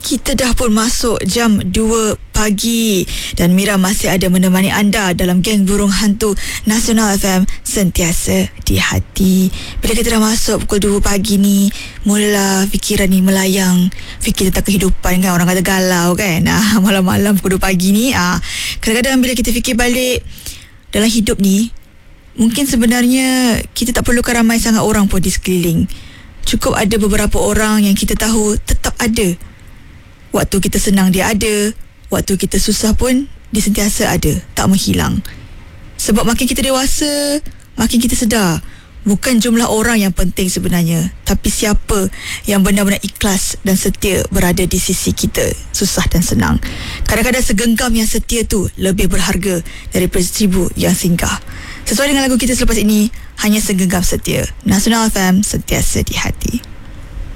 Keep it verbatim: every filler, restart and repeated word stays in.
Kita dah pun masuk jam dua pagi dan Mira masih ada menemani anda dalam geng burung hantu Nasional F M, sentiasa di hati. Bila kita dah masuk pukul dua pagi ni, mula fikiran ni melayang, fikir tentang kehidupan kan, orang kata galau kan. Ah, malam-malam pukul dua pagi ni, ah, kadang-kadang bila kita fikir balik dalam hidup ni, mungkin sebenarnya kita tak perlukan ramai sangat orang pun di sekeliling. Cukup ada beberapa orang yang kita tahu tetap ada. Waktu kita senang dia ada, waktu kita susah pun dia sentiasa ada, tak menghilang. Sebab makin kita dewasa, makin kita sedar, bukan jumlah orang yang penting sebenarnya, tapi siapa yang benar-benar ikhlas dan setia berada di sisi kita, susah dan senang. Kadang-kadang segenggam yang setia tu lebih berharga daripada seribu yang singgah. Sesuai dengan lagu kita selepas ini, hanya segenggam setia. Nasional F M, sentiasa di hati.